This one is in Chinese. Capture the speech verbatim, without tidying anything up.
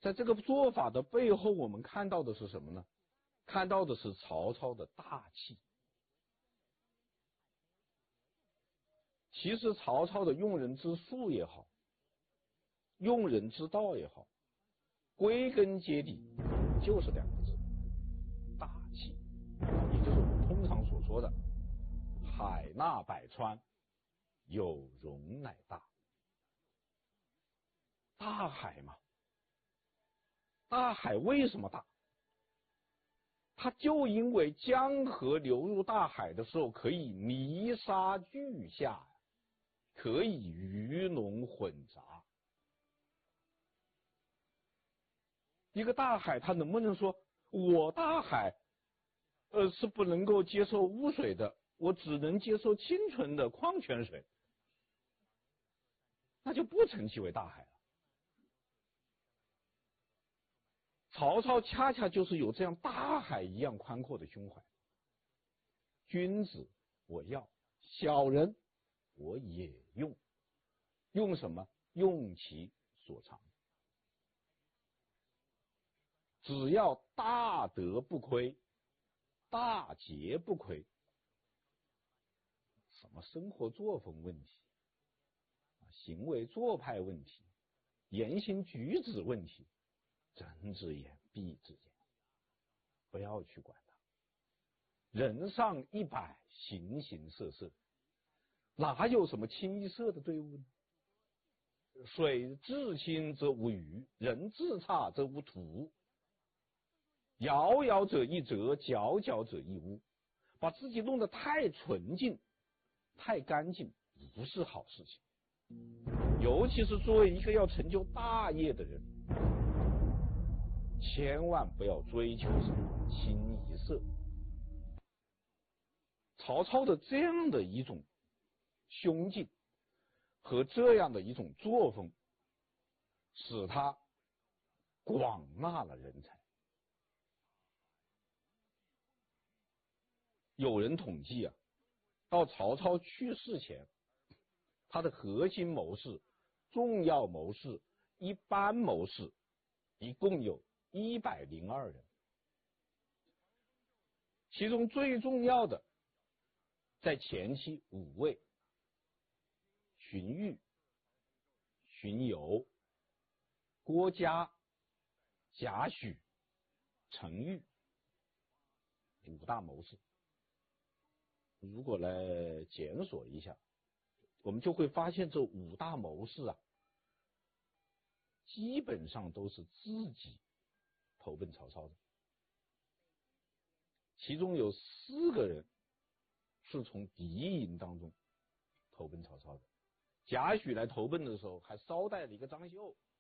在这个做法的背后，我们看到的是什么呢？看到的是曹操的大气。其实曹操的用人之术也好，用人之道也好，归根结底就是两个字：大气。也就是我们通常所说的海纳百川，有容乃大。大海嘛，大海为什么大？它就因为江河流入大海的时候，可以泥沙俱下，可以鱼龙混杂。一个大海，它能不能说我大海，呃，是不能够接受污水的，我只能接受清纯的矿泉水，那就不称其为大海了。曹操恰恰就是有这样大海一样宽阔的胸怀。君子我要，小人我也用。用什么？用其所长。只要大德不亏，大节不亏，什么生活作风问题，行为做派问题，言行举止问题，睁只眼闭只眼，不要去管它。人上一百，形形色色，哪有什么清一色的队伍呢？水至清则无鱼，人至差则无徒。窈窈者一哲，佼佼者一污。把自己弄得太纯净、太干净，不是好事情。尤其是作为一个要成就大业的人，千万不要追求什么清一色。曹操的这样的一种胸襟和这样的一种作风，使他广纳了人才。有人统计啊，到曹操去世前，他的核心谋士、重要谋士、一般谋士一共有一百零二人，其中最重要的在前期五位：荀彧、荀攸、郭嘉、贾诩、程昱，五大谋士。如果来检索一下，我们就会发现这五大谋士啊，基本上都是自己投奔曹操的，其中有四个人是从敌营当中投奔曹操的。贾诩来投奔的时候，还捎带了一个张绣，